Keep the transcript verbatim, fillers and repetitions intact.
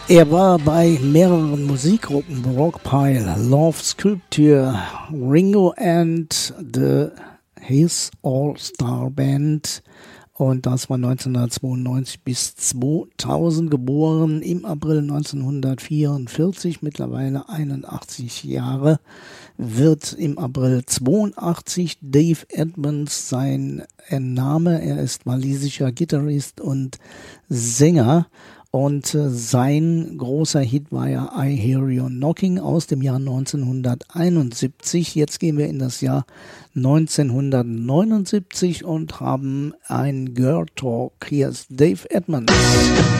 Er war bei mehreren Musikgruppen, Rockpile, Love Sculpture, Ringo and the His All-Star Band, und das war neunzehnhundertzweiundneunzig bis zweitausend, geboren im April neunzehnhundertvierundvierzig, mittlerweile einundachtzig Jahre, wird im April zweiundachtzig. Dave Edmunds sein Name, er ist walisischer Gitarrist und Sänger. Und äh, sein großer Hit war ja I Hear You Knocking aus dem Jahr neunzehnhunderteinundsiebzig. Jetzt gehen wir in das Jahr neunzehnhundertneunundsiebzig und haben ein Girl Talk. Hier ist Dave Edmunds.